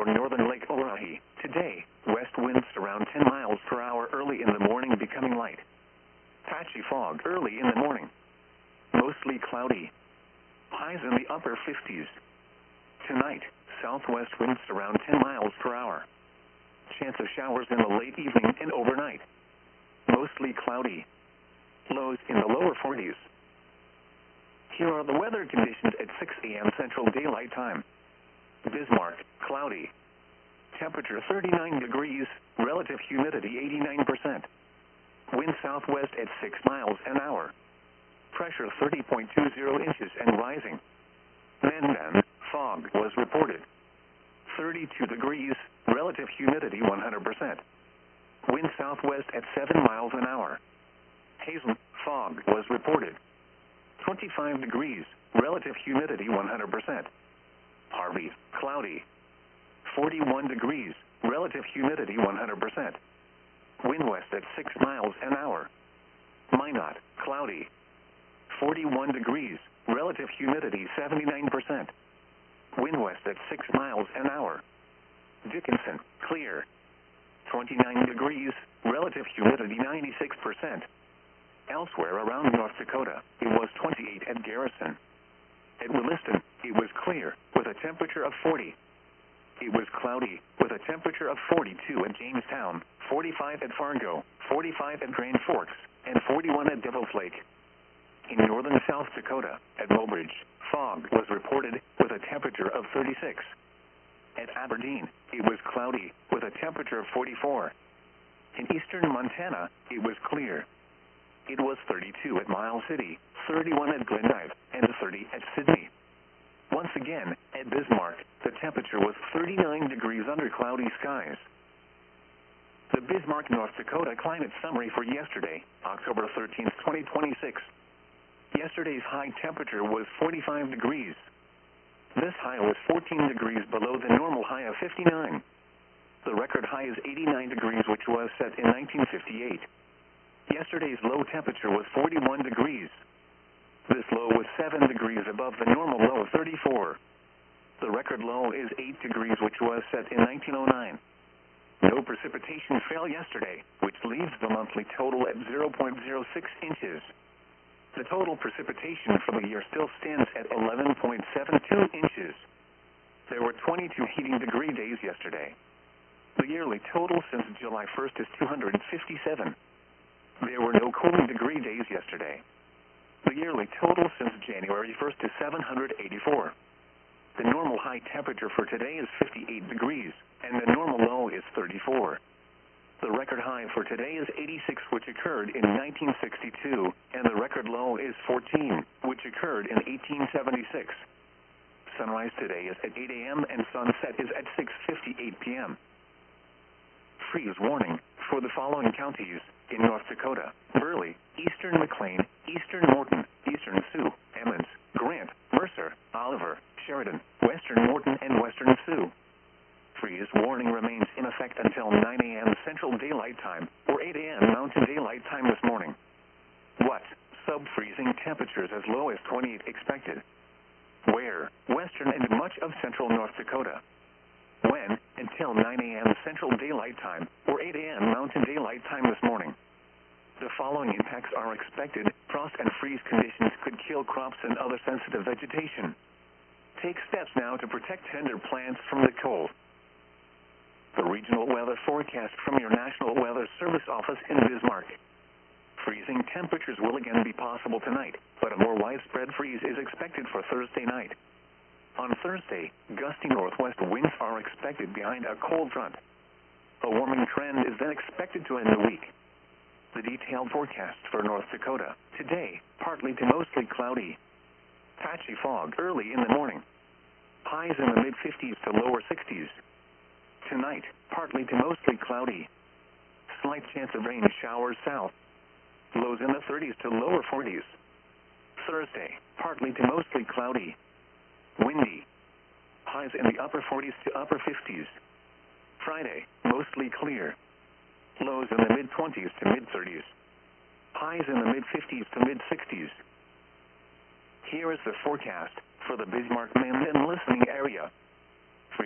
for northern Lake Oahe. Today, west winds around 10 miles per hour early in the morning, becoming light. Patchy fog early in the morning. Mostly cloudy. Highs in the upper 50s. Tonight, southwest winds around 10 miles per hour. Chance of showers in the late evening and overnight. Mostly cloudy. Lows in the lower 40s. Here are the weather conditions at 6 a.m. Central Daylight Time. Bismarck, cloudy. Temperature 39 degrees, relative humidity 89%. Wind southwest at 6 miles an hour. Pressure 30.20 inches and rising. Mandan, fog was reported. 32 degrees, relative humidity 100%. Wind southwest at 7 miles an hour. Hazen, fog was reported. 25 degrees, relative humidity 100%. Harvey, cloudy. 41 degrees, relative humidity 100%. Wind west at 6 miles an hour. Minot, cloudy. 41 degrees, relative humidity 79%. Wind west at 6 miles an hour. Dickinson, clear. 29 degrees, relative humidity 96%. Elsewhere around North Dakota, it was 28 at Garrison. At Williston, it was clear, with a temperature of 40. It was cloudy, with a temperature of 42 at Jamestown, 45 at Fargo, 45 at Grand Forks, and 41 at Devil's Lake. In northern South Dakota, at Mobridge, fog was reported with a temperature of 36. At Aberdeen, it was cloudy, with a temperature of 44. In eastern Montana, it was clear. It was 32 at Miles City, 31 at Glendive, and 30 at Sydney. Once again, at Bismarck, the temperature was 39 degrees under cloudy skies. The Bismarck, North Dakota climate summary for yesterday, October 13, 2026. Yesterday's high temperature was 45 degrees. This high was 14 degrees below the normal high of 59. The record high is 89 degrees, which was set in 1958. Yesterday's low temperature was 41 degrees. This low was 7 degrees above the normal low of 34. The record low is 8 degrees, which was set in 1909. No precipitation fell yesterday, which leaves the monthly total at 0.06 inches. The total precipitation for the year still stands at 11.72 inches. There were 22 heating degree days yesterday. The yearly total since July 1st is 257. There were no cooling degree days yesterday. The yearly total since January 1st is 784. The normal high temperature for today is 58 degrees, and the normal low is 34. The record high for today is 86, which occurred in 1962, and the record low is 14, which occurred in 1876. Sunrise today is at 8 a.m. and sunset is at 6:58 p.m. Freeze warning for the following counties in North Dakota: Burley, eastern McLean, eastern Morton, eastern Sioux, Emmons, Grant, Mercer, Oliver, Sheridan, western Morton, and western Sioux. Freeze warning remains in effect until 9 a.m. Central Daylight Time or 8 a.m. Mountain Daylight Time this morning. What? Sub-freezing temperatures as low as 28 expected. Where? Western and much of central North Dakota. When? Until 9 a.m. Central Daylight Time or 8 a.m. Mountain Daylight Time this morning. The following impacts are expected. Frost and freeze conditions could kill crops and other sensitive vegetation. Take steps now to protect tender plants from the cold. The regional weather forecast from your National Weather Service office in Bismarck. Freezing temperatures will again be possible tonight, but a more widespread freeze is expected for Thursday night. On Thursday, gusty northwest winds are expected behind a cold front. A warming trend is then expected to end the week. The detailed forecast for North Dakota. Today, partly to mostly cloudy. Patchy fog early in the morning. Highs in the mid-50s to lower 60s. Tonight, partly to mostly cloudy. Slight chance of rain showers south. Lows in the 30s to lower 40s. Thursday, partly to mostly cloudy. Windy. Highs in the upper 40s to upper 50s. Friday, mostly clear. Lows in the mid-20s to mid-30s. Highs in the mid-50s to mid-60s. Here is the forecast for the Bismarck, Mandan listening area.